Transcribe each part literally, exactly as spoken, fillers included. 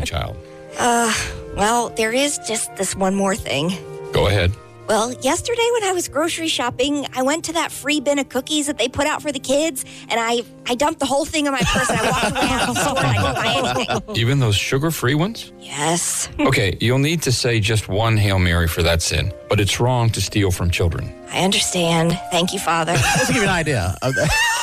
my child. Uh, well, there is just this one more thing. Go ahead. Well, yesterday when I was grocery shopping, I went to that free bin of cookies that they put out for the kids, and I, I dumped the whole thing in my purse, and I walked away out of the store, and I didn't buy anything. Even those sugar-free ones? Yes. Okay, you'll need to say just one Hail Mary for that sin, but it's wrong to steal from children. I understand. Thank you, Father. Just to give you an idea. Of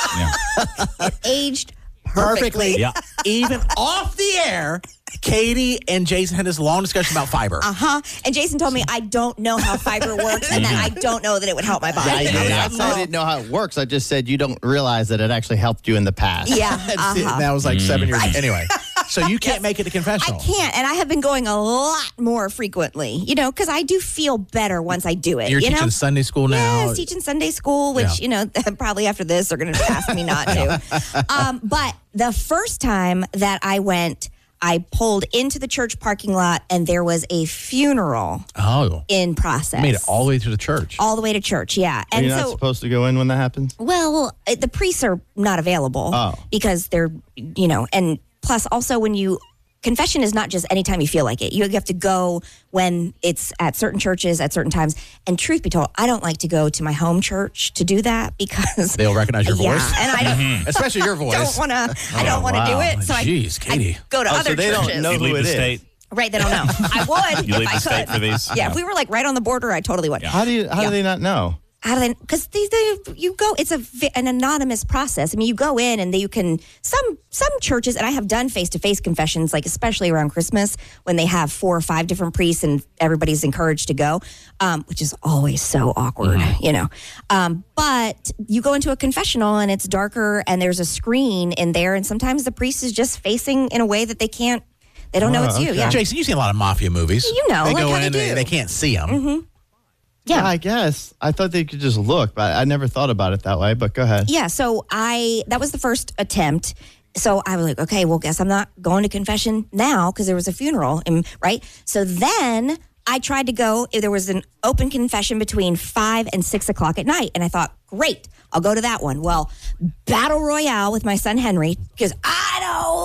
It aged perfectly. perfectly. Yeah. Even off the air, Katie and Jason had this long discussion about fiber. Uh-huh. And Jason told me I don't know how fiber works and that I don't know that it would help my body. I, And I was I, like, said I "Oh." didn't know how it works. I just said you don't realize that it actually helped you in the past. Yeah. That's it. Uh-huh. That was like seven years Right. Anyway, so you can't make it to I confessional. can't, and I have been going a lot more frequently, you know, because I do feel better once I do it. You're you teaching know? Sunday school now. Yes, teaching Sunday school, which, Yeah. you know, probably after this, they're going to ask me not to. Um, but the first time that I went, I pulled into the church parking lot, and there was a funeral Oh, in process. you made it all the way to the church. All the way to church, yeah. Are And you not so, supposed to go in when that happens? well, it- the priests are not available Oh. because they're, you know, and plus also when you, confession is not just anytime you feel like it. You have to go when it's at certain churches at certain times. And truth be told, I don't like to go to my home church to do that because They'll recognize your yeah, voice. and I don't, Especially your voice. don't want to. I don't want to do wow. it. So Jeez, I, Katie. I go to Oh, so other they don't churches. know You who leave it the is. state. Right? They don't know. I would You if leave I the state could. for these? Yeah, if we were like right on the border, I totally would. How do you? How Yeah. do they not know? How do they? Because these they, you go. It's a vi- an anonymous process. I mean, you go in and they, you can some some churches, and I have done face to face confessions, like especially around Christmas when they have four or five different priests and everybody's encouraged to go, um, which is always so awkward, you know. Um, but you go into a confessional and it's darker, and there's a screen in there, and sometimes the priest is just facing in a way that they can't. They don't know Oh, it's you. okay. Yeah. Jason, you've seen a lot of mafia movies. You know, they like go how in, they they, do. they can't see them. Yeah. I guess I thought they could just look, but I never thought about it that way. But go ahead. Yeah, so I that was the first attempt. So I was like, okay, well, guess I'm not going to confession now because there was a funeral, and right. So then I tried to go. There was an open confession between five and six o'clock at night, and I thought, great, I'll go to that one. Well, battle royale with my son Henry because I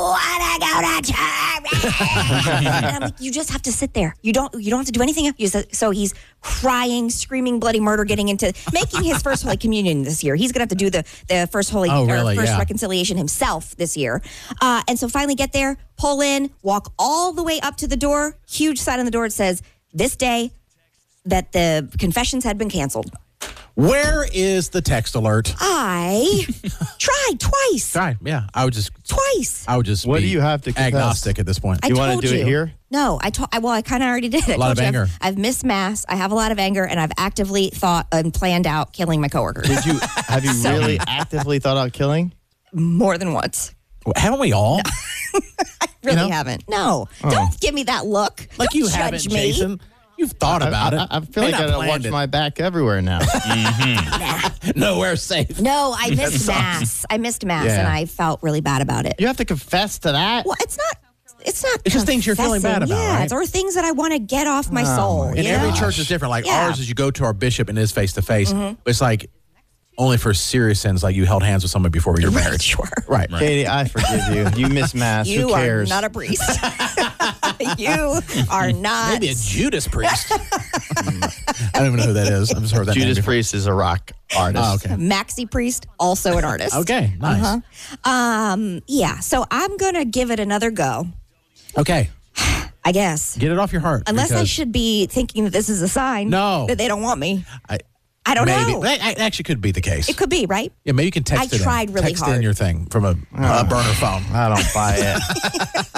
don't want to go to church. And I'm like, you just have to sit there. You don't. You don't have to do anything else. You just- So he's crying, screaming bloody murder, getting into making his first Holy Communion this year. He's gonna have to do the the first Holy Oh, or really? first Yeah. reconciliation himself this year. Uh, and so finally get there, pull in, walk all the way up to the door. Huge sign on the door. It says this day that the confessions had been canceled. Where is the text alert? I tried twice. Sorry, yeah, I would just, Twice. I would just. What be do you have to confess? agnostic at this point? I You wanna told do it you. here? No, I told. Well, I kind of already did it. A lot of I told you anger. I've, I've missed mass. I have a lot of anger, and I've actively thought and planned out killing my coworkers Did you? Have you So- really actively thought about killing? more than once. Haven't we all? Really know? haven't. No, don't give me that look. Like Don't you judge haven't, me. Jason. You've thought about I, it. I, I feel May like I not gotta watch planned it. my back everywhere now. Nowhere safe. No, I missed That's awesome. mass. I missed mass, Yeah. and I felt really bad about it. You have to confess to that. Well, it's not. It's not. It's just things you're feeling bad confessing. about, Yeah, right? it's or things that I want to get off my soul. And you every know? church is different. Like Yeah. ours is you go to our bishop and it is face to face. Mm-hmm. It's like only for serious sins, like you held hands with somebody before you're Right, married. sure. Right. Katie, I forgive you. You miss mass. You Who are cares? not a priest. You are not. Maybe a Judas priest. I don't even know who that is. I've just heard that name Judas before. Priest is a rock artist. Oh, okay. Maxi priest, also an artist. Okay, nice. Um. Yeah. So I'm gonna give it another go. Okay, I guess. get it off your heart. Unless I because should be thinking that this is a sign. No. That they don't want me. I, I don't maybe. know. That that actually could be the case. It could be, right? Yeah, maybe you can text I it in. tried really text in hard. your thing from a, a burner phone. I don't buy it.